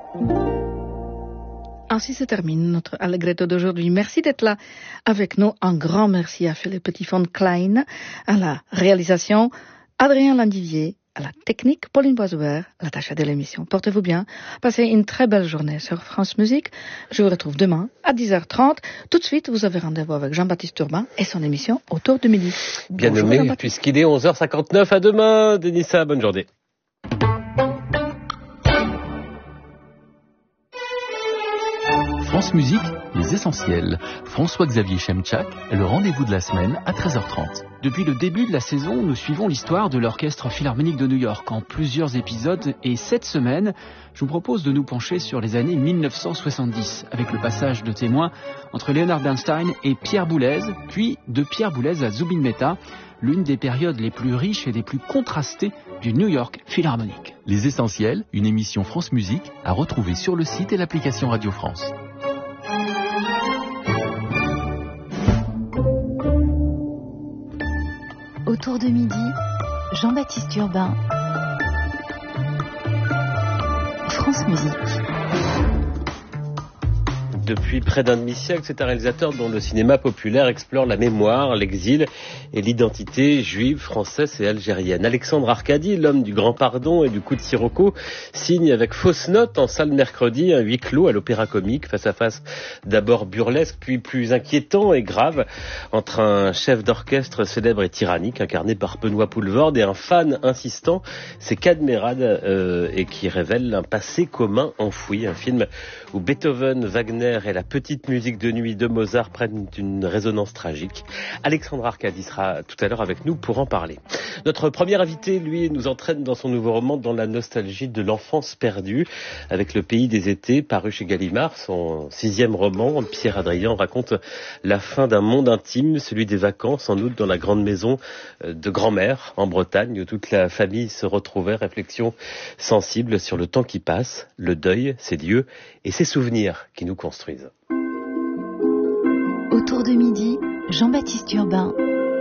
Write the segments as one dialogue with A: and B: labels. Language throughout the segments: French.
A: Ainsi se termine notre Allegretto d'aujourd'hui. Merci d'être là avec nous. Un grand merci à Philippe Petit-Fond Klein, à la réalisation, Adrien Landivier, à la technique, Pauline Boisouer, l'attachée de l'émission. Portez-vous bien. Passez une très belle journée sur France Musique. Je vous retrouve demain à 10h30. Tout de suite, vous avez rendez-vous avec Jean-Baptiste Urbain et son émission Autour de midi.
B: Bien nommé, puisqu'il est 11h59. À demain, Denissa. Bonne journée.
C: France Musique, les essentiels. François-Xavier Chemchak, le rendez-vous de la semaine à 13h30.
D: Depuis le début de la saison, nous suivons l'histoire de l'Orchestre Philharmonique de New York en plusieurs épisodes et cette semaine, je vous propose de nous pencher sur les années 1970 avec le passage de témoin entre Leonard Bernstein et Pierre Boulez, puis de Pierre Boulez à Zubin Mehta, l'une des périodes les plus riches et les plus contrastées du New York Philharmonic.
C: Les essentiels, une émission France Musique à retrouver sur le site et l'application Radio France.
E: Autour de midi, Jean-Baptiste Urbain, France Musique.
B: Depuis près d'un demi-siècle, c'est un réalisateur dont le cinéma populaire explore la mémoire, l'exil et l'identité juive, française et algérienne. Alexandre Arcadi, l'homme du grand pardon et du coup de sirocco, signe avec fausse note en salle mercredi un huis clos à l'Opéra Comique, face à face d'abord burlesque, puis plus inquiétant et grave, entre un chef d'orchestre célèbre et tyrannique, incarné par Benoît Poulvorde, et un fan insistant, c'est Cadmerade, et qui révèle un passé commun enfoui. Un film où Beethoven, Wagner et la petite musique de nuit de Mozart prennent une résonance tragique. Alexandre Arcadi sera tout à l'heure avec nous pour en parler. Notre premier invité, lui, nous entraîne dans son nouveau roman dans la nostalgie de l'enfance perdue, avec Le Pays des Étés, paru chez Gallimard, son 6e roman. Pierre Adrien raconte la fin d'un monde intime, celui des vacances, en août dans la grande maison de grand-mère en Bretagne, où toute la famille se retrouvait. Réflexion sensible sur le temps qui passe, le deuil, ses lieux et ses souvenirs qui nous construisent.
E: Autour de midi, Jean-Baptiste Urbain,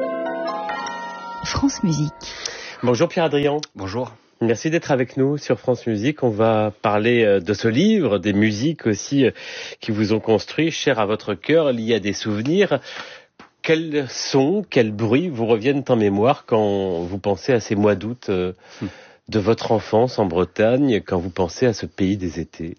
E: France Musique.
B: Bonjour Pierre Adrien.
F: Bonjour.
B: Merci d'être avec nous sur France Musique. On va parler de ce livre, des musiques aussi qui vous ont construit, chères à votre cœur, liées à des souvenirs. Quels sons, quels bruits vous reviennent en mémoire quand vous pensez à ces mois d'août de votre enfance en Bretagne, quand vous pensez à ce pays des étés?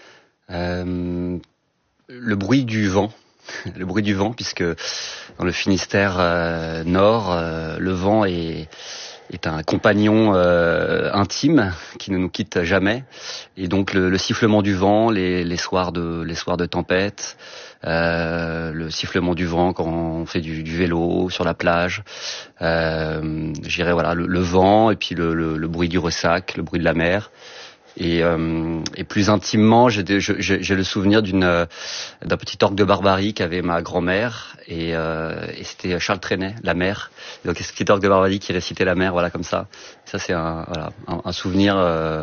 F: Le bruit du vent. Le bruit du vent, puisque dans le Finistère nord, le vent est un compagnon intime qui ne nous quitte jamais. Et donc le sifflement du vent, les soirs de tempête, le sifflement du vent quand on fait du vélo sur la plage, j'irais voilà le vent et puis le bruit du ressac, le bruit de la mer. Et plus intimement, j'ai le souvenir d'un petit orgue de Barbarie qu'avait ma grand-mère et c'était Charles Trenet, la mer. Donc ce petit orgue de Barbarie qui récitait la mer, voilà comme ça. Ça c'est un souvenir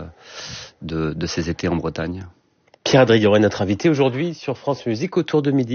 F: de ces étés en Bretagne.
B: Pierre Adrien est notre invité aujourd'hui sur France Musique autour de midi.